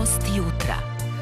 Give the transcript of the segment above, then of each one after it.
Gost jutra.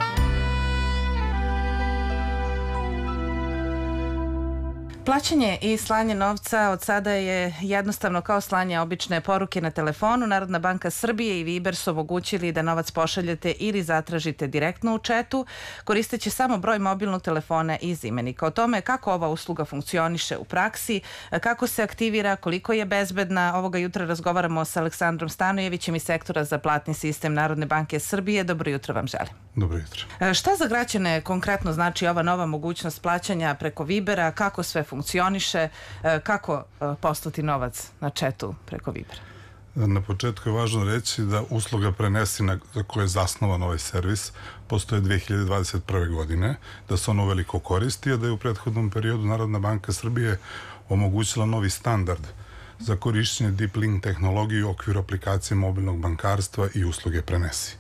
Plaćanje i slanje novca od sada je jednostavno kao slanje obične poruke na telefonu. Narodna banka Srbije i Viber su omogućili da novac pošaljete ili zatražite direktno u četu, koristeći samo broj mobilnog telefona iz imenika. O tome kako ova usluga funkcioniše u praksi, kako se aktivira, koliko je bezbedna, ovoga jutra razgovaramo sa Aleksandrom Stanojevićem iz sektora za platni sistem Narodne banke Srbije. Dobro jutro vam želim. Dobro jutro. Šta za građane konkretno znači ova nova mogućnost plaćanja preko Vibera, kako sve funkcioniše, kako poslati novac na četu preko Vibera? Na početku je važno reći da usluga Prenesi za koju je zasnovan ovaj servis postoje 2021. godine, da se on uveliko koristi, a da je u prethodnom periodu Narodna banka Srbije omogućila novi standard za korišćenje Deep Link tehnologije u okviru aplikacije mobilnog bankarstva i usluge Prenesi.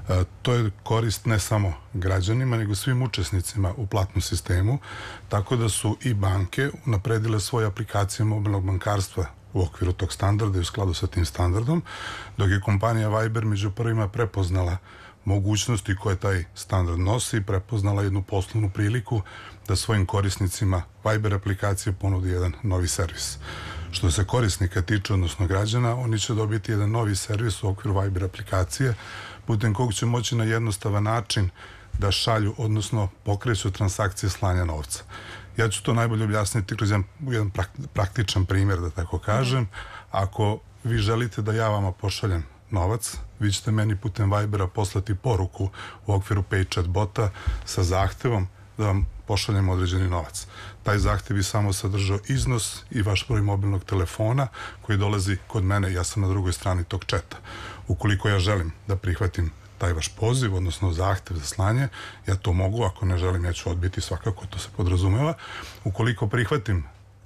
To je korist ne samo građanima, nego svim učesnicima u platnom sistemu, tako da su i banke napredile svoje aplikacije mobilnog bankarstva u okviru tog standarda i u skladu sa tim standardom, dok je kompanija Viber među prvima prepoznala mogućnosti koje taj standard nosi i prepoznala jednu poslovnu priliku da svojim korisnicima Viber aplikacije ponudi jedan novi servis. Što se korisnika tiče, odnosno građana, oni će dobiti jedan novi servis u okviru Viber aplikacije, putem kog će moći na jednostavan način da šalju, odnosno pokreću transakcije slanja novca. Ja ću to najbolje objasniti kroz jedan praktičan primjer, da tako kažem. Ako vi želite da ja vama pošaljem novac, vi ćete meni putem Vibera poslati poruku u okviru PayChat bota sa zahtevom da vam pošaljem određeni novac. Taj zahtev bi samo sadržao iznos i vaš broj mobilnog telefona koji dolazi kod mene, ja sam na drugoj strani tog četa. Ukoliko ja želim da prihvatim taj vaš poziv, odnosno zahtev za slanje, ja to mogu, ako ne želim, ja ću odbiti, svakako, to se podrazumeva. Ukoliko prihvatim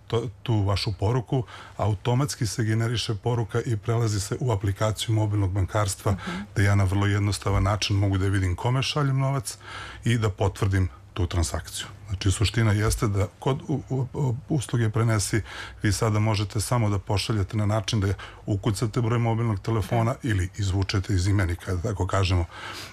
tu vašu poruku, automatski se generiše poruka i prelazi se u aplikaciju mobilnog bankarstva, da ja na vrlo jednostavan način mogu da vidim kome šaljem novac i da potvrdim tu transakciju. Znači, suština jeste da kod usluge Prenesi vi sada možete samo da pošaljete na način da ukucate broj mobilnog telefona ili izvučete iz imenika, da tako kažemo,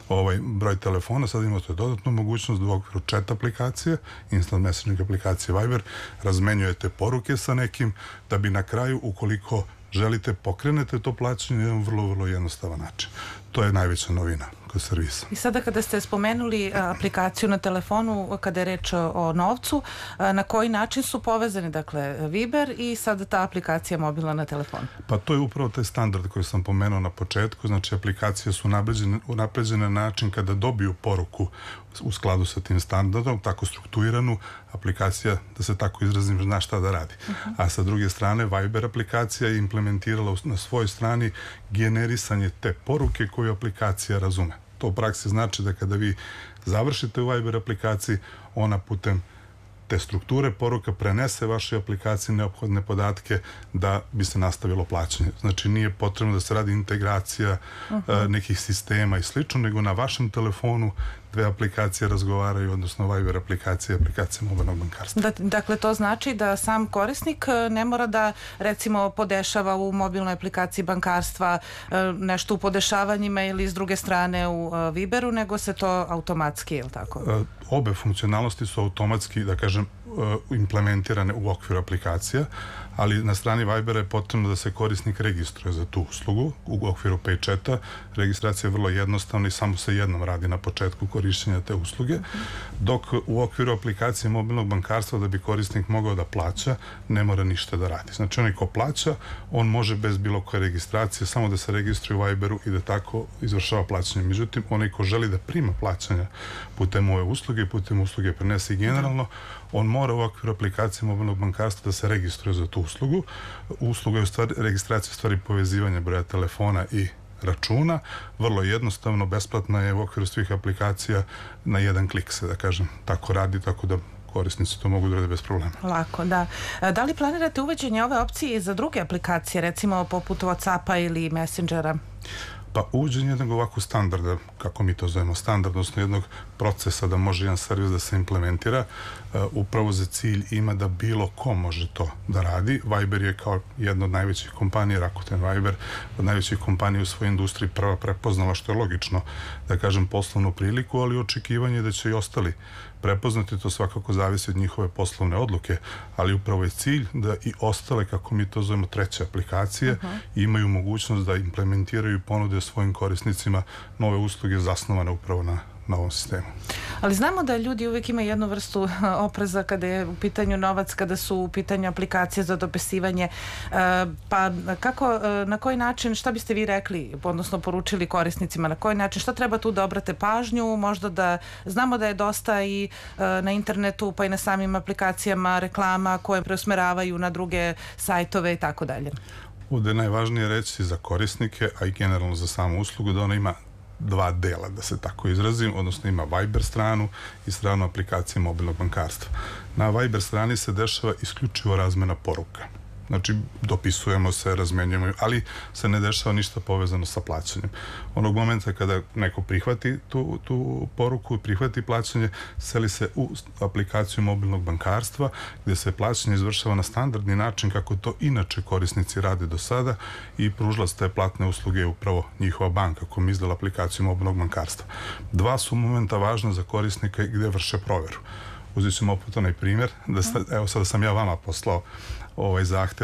broj telefona. Sad imate dodatnu mogućnost da u okviru chat aplikacije, instant messaging aplikacije Viber, razmenjujete poruke sa nekim, da bi na kraju, ukoliko želite, pokrenete to plaćanje na jedan vrlo, vrlo jednostavan način. To je najveća novina kod servisa. I sada kada ste spomenuli aplikaciju na telefonu, kada je reč o novcu, na koji način su povezani, dakle, Viber i sada ta aplikacija mobilna na telefonu? Pa to je upravo taj standard koji sam pomenuo na početku. Znači, aplikacije su unapređene na način kada dobiju poruku u skladu sa tim standardom, tako strukturiranu, aplikacija, da se tako izrazim, zna šta da radi. A sa druge strane, Viber aplikacija je implementirala na svojoj strani generisanje te poruke koju aplikacija razume. To u praksi znači da kada vi završite u Viber aplikaciji, ona putem te strukture poruka prenese vašoj aplikaciji neophodne podatke da bi se nastavilo plaćanje. Znači, nije potrebno da se radi integracija nekih sistema i slično, nego na vašem telefonu dve aplikacije razgovaraju, odnosno Viber aplikacija i aplikacija mobilnog bankarstva. Dakle, to znači da sam korisnik ne mora da, recimo, podešava u mobilnoj aplikaciji bankarstva nešto u podešavanjima ili s druge strane u Viberu, nego se to automatski, je li tako? Obe funkcionalnosti su automatski, da kažem, implementirane u okviru aplikacija, ali na strani Vibera je potrebno da se korisnik registruje za tu uslugu u okviru PayChata. Registracija je vrlo jednostavna i samo se jednom radi na početku korišćenja te usluge, dok u okviru aplikacije mobilnog bankarstva da bi korisnik mogao da plaća, ne mora ništa da radi. Znači, onaj ko plaća, on može bez bilo koje registracije samo da se registruje u Viberu i da tako izvršava plaćanje. Međutim, onaj ko želi da prima plaćanja putem ove usluge i putem usluge Prenesi generalno, on mora u okviru aplikacije mobilnog bankarstva da se registruje za tu uslugu. Usluga je registracija, u stvari povezivanje broja telefona i računa. Vrlo jednostavno, besplatna je u okviru svih aplikacija, na jedan klik se, da kažem, tako radi, tako da korisnici to mogu da rade bez problema. Lako, da. Da li planirate uvođenje ove opcije za druge aplikacije, recimo poput WhatsAppa ili Messengera? Pa uvođenje jednog ovakvog standarda, kako mi to zovemo standard, odnosno jednog procesa da može jedan servis da se implementira, upravo za cilj ima da bilo ko može to da radi. Viber je kao jedna od najvećih kompanija, Rakuten Viber, od najvećih kompanija u svojoj industriji prva prepoznala, što je logično, da kažem, poslovnu priliku, ali očekivanje je da će i ostali prepoznati, to svakako zavisi od njihove poslovne odluke, ali upravo je cilj da i ostale, kako mi to zovemo, treće aplikacije, imaju mogućnost da implementiraju i ponude svojim korisnicima nove usluge zasnovane upravo na ovom sistemu. Ali znamo da ljudi uvijek imaju jednu vrstu opreza kada je u pitanju novac, kada su u pitanju aplikacije za dopisivanje. Pa kako, na koji način, šta biste vi rekli, odnosno poručili korisnicima, na koji način, šta treba tu da obrate pažnju, možda da znamo da je dosta i na internetu pa i na samim aplikacijama reklama koje preusmeravaju na druge sajtove i tako dalje. Ovdje je najvažnije reći za korisnike, a i generalno za samu uslugu, da ona ima dva dela, da se tako izrazim, odnosno ima Viber stranu i stranu aplikacije mobilnog bankarstva. Na Viber strani se dešava isključivo razmena poruka. Znači, dopisujemo se, razmenjujemo, ali se ne dešava ništa povezano sa plaćanjem. Onog momenta kada neko prihvati tu poruku i prihvati plaćanje, seli se u aplikaciju mobilnog bankarstva, gdje se plaćanje izvršava na standardni način kako to inače korisnici rade do sada i pružalac te platne usluge je upravo njihova banka koja mi izdala aplikaciju mobilnog bankarstva. Dva su momenta važna za korisnika gdje vrše proveru. Uzet ćemo opet onaj primjer, evo sada sam ja vama poslao ovaj zahtev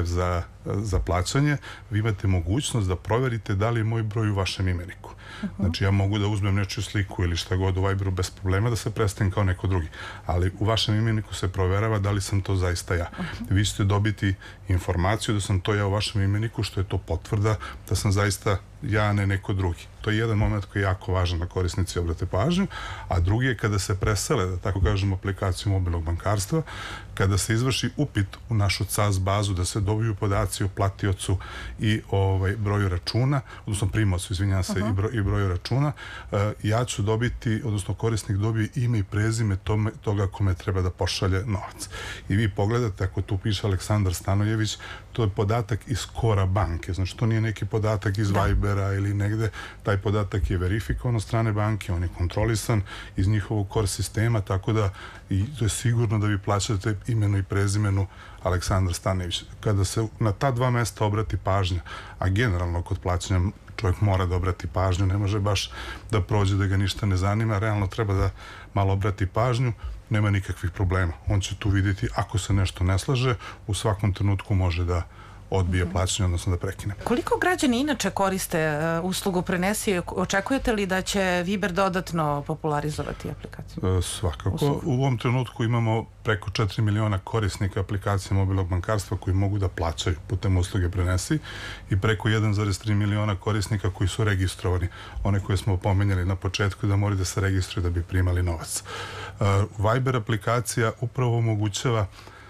za plaćanje, vi imate mogućnost da proverite da li je moj broj u vašem imeniku. Znači, ja mogu da uzmem nečiju sliku ili šta god u Viberu bez problema da se predstavim kao neko drugi, ali u vašem imeniku se proverava da li sam to zaista ja. Vi ćete dobiti informaciju da sam to ja u vašem imeniku, što je to potvrda da sam zaista ja, a ne neko drugi. To je jedan moment koji je jako važan da korisnici obrate pažnju, a drugi je kada se presele, da tako kažem, aplikaciju mobilnog bankarstva, kada se izvrši upit u našu CAS bazu, da se dobiju podaci o platiocu i broju računa, odnosno primaocu, izvinjam se, i broju računa, ja ću dobiti, odnosno korisnik dobije ime i prezime toga kome treba da pošalje novac. I vi pogledate, ako tu piše Aleksandar Stanojević, to je podatak iz Kora banke, znači to nije neki podatak iz Vibera ili negde, taj podatak je verifikovan od strane banke, on je kontrolisan iz njihovog core sistema, tako da i to je sigurno da vi plaćate imenu i prezimenu Aleksandar Stanojević. Kada se na ta dva mesta obrati pažnja, a generalno kod plaćanja čovjek mora da obrati pažnju, ne može baš da prođe da ga ništa ne zanima, realno treba da malo obrati pažnju, nema nikakvih problema. On će tu vidjeti, ako se nešto ne slaže, u svakom trenutku može da odbije plaćanje, odnosno da prekine. Koliko građani inače koriste uslugu Prenesi? Očekujete li da će Viber dodatno popularizovati aplikaciju? Svakako. U ovom trenutku imamo preko 4 miliona korisnika aplikacije mobilnog bankarstva koji mogu da plaćaju putem usluge Prenesi i preko 1,3 miliona korisnika koji su registrovani. One koje smo pomenjali na početku da moraju da se registruju da bi primali novac. Viber aplikacija upravo omogućava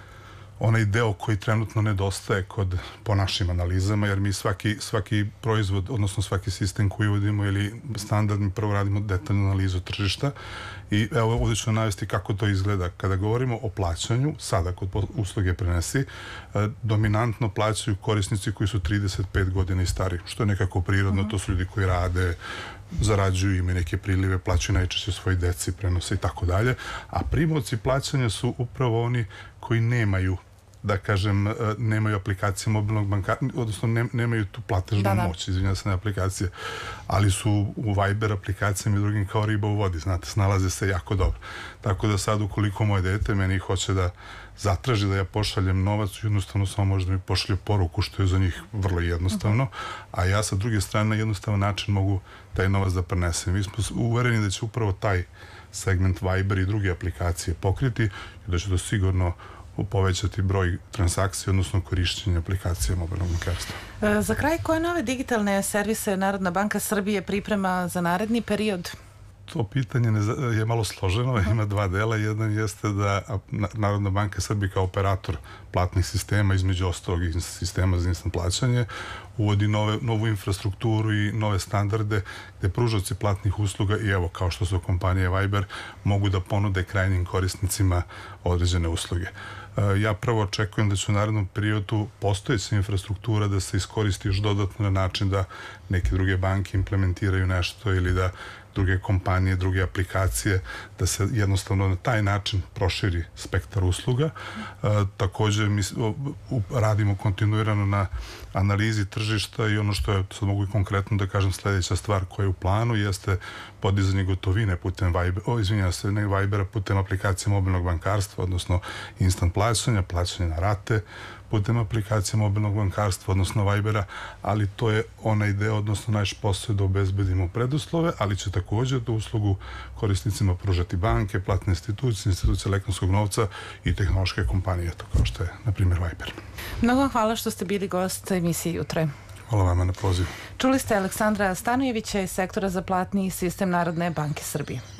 onaj deo koji trenutno nedostaje po našim analizama, jer mi svaki proizvod, odnosno svaki sistem koji uvodimo ili standard, mi prvo radimo detaljnu analizu tržišta i evo ovdje ću navesti kako to izgleda. Kada govorimo o plaćanju, sada kod usluge Prenesi, dominantno plaćaju korisnici koji su 35 godina i stari, što je nekako prirodno, to su ljudi koji rade, zarađuju, imaju neke prilive, plaćaju najčešće svoji deci, prenose i tako dalje, a primaoci plaćanja su upravo oni koji nemaju, da kažem, nemaju aplikacije mobilnog bankarstva, odnosno nemaju tu platežnu moć, izvinjam se, na aplikacije, ali su u Viber aplikacijama i drugim kao riba u vodi, znate, snalaze se jako dobro. Tako da sad, ukoliko moje dete meni hoće da zatraži da ja pošaljem novac, jednostavno samo može da mi pošalje poruku, što je za njih vrlo jednostavno, a ja sa druge strane na jednostavan način mogu taj novac da prenesem. Mi smo uvereni da će upravo taj segment Viber i druge aplikacije pokriti i da će to sigurno povećati broj transakcija, odnosno korišćenja aplikacije mobilnog bankarstva. Za kraj, koje nove digitalne servise Narodna banka Srbije priprema za naredni period? To pitanje je malo složeno, ima dva dela. Jedan jeste da Narodna banka Srbije kao operator platnih sistema, između ostalog i sistema za instant plaćanje, uvodi novu infrastrukturu i nove standarde gde pružaoci platnih usluga i evo, kao što su kompanije Viber, mogu da ponude krajnjim korisnicima određene usluge. Ja prvo očekujem da će u narednom periodu postojeća infrastruktura da se iskoristi još dodatno na način da neke druge banke implementiraju nešto ili da druge kompanije, druge aplikacije, da se jednostavno na taj način proširi spektar usluga. Takođe, mi radimo kontinuirano na analizi tržišta i ono što je, sad mogu i konkretno da kažem, sledeća stvar koja je u planu jeste podizanje gotovine putem Vibera, putem aplikacije mobilnog bankarstva, odnosno instant plaćanja na rate, putem aplikacije mobilnog bankarstva, odnosno Vibera, ali to je onaj deo, odnosno naš posao da obezbedimo preduslove, ali će takođe da uslugu korisnicima pružati banke, platne institucije, institucije elektronskog novca i tehnološke kompanije, to kao što je, na primjer, Viber. Mnogo hvala što ste bili gost emisije Jutre. Hvala vama na pozivu. Čuli ste Aleksandra Stanojevića iz sektora za platni sistem Narodne banke Srbije.